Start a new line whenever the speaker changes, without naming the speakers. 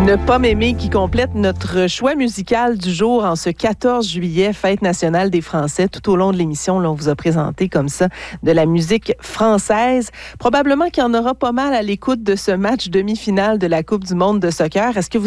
Ne pas m'aimer qui complète notre choix musical du jour en ce 14 juillet, fête nationale des Français. Tout au long de l'émission, là, on vous a présenté comme ça de la musique française. Probablement qu'il y en aura pas mal à l'écoute de ce match demi-finale de la Coupe du monde de soccer. Est-ce que vous